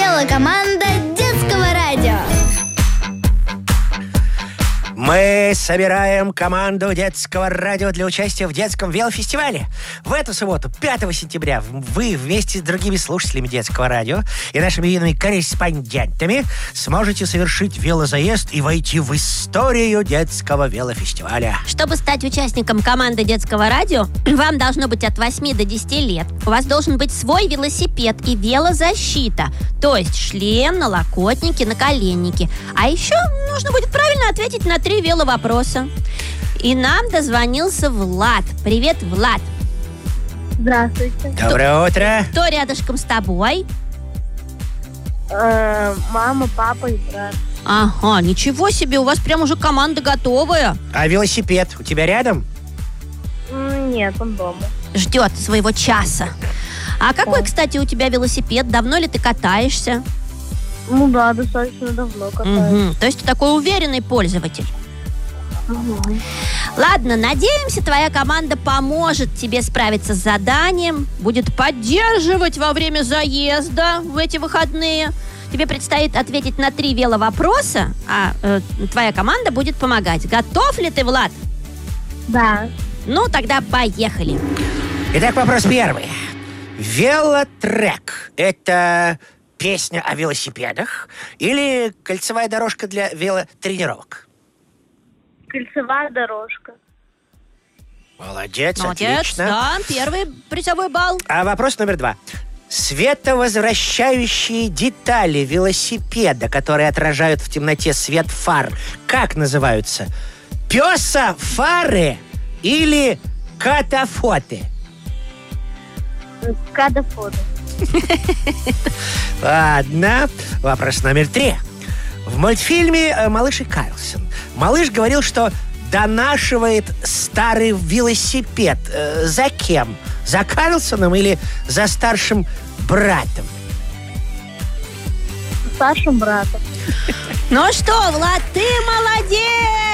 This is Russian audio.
Снова команда детского радио. Мы собираем команду детского радио для участия в детском велофестивале. В эту субботу, 5 сентября, вы вместе с другими слушателями детского радио и нашими юными корреспондентами сможете совершить велозаезд и войти в историю детского велофестиваля. Чтобы стать участником команды детского радио, вам должно быть от 8 до 10 лет. У вас должен быть свой велосипед и велозащита. То есть шлем, налокотники, наколенники. А еще нужно будет правильно ответить на 3 веловопроса. И нам дозвонился Влад. Привет, Влад. Здравствуйте. Доброе утро. Кто рядышком с тобой? Мама, папа и брат. Ага, ничего себе, у вас прям уже команда готовая. А велосипед у тебя рядом? Нет, он дома. Ждет своего часа. А какой, кстати, у тебя велосипед? Давно ли ты катаешься? Ну да, достаточно давно катаюсь. То есть ты такой уверенный пользователь. Угу. Ладно, надеемся, твоя команда поможет тебе справиться с заданием, будет поддерживать во время заезда в эти выходные. Тебе предстоит ответить на 3 веловопроса, а твоя команда будет помогать. Готов ли ты, Влад? Да. Ну, тогда поехали. Итак, вопрос первый. Велотрек – это песня о велосипедах или кольцевая дорожка для велотренировок? Кольцевая дорожка. Молодец, Молодец, отлично. да, первый призовой балл. А вопрос номер 2. Световозвращающие детали велосипеда, которые отражают в темноте свет фар, как называются? Пёсофары или катафоты? Кадафоты. Ладно, вопрос номер 3. В мультфильме «Малыш и Карлсон» малыш говорил, что донашивает старый велосипед. За кем? За Карлсоном или за старшим братом? Старшим братом. Ну что, Влад, ты молодец!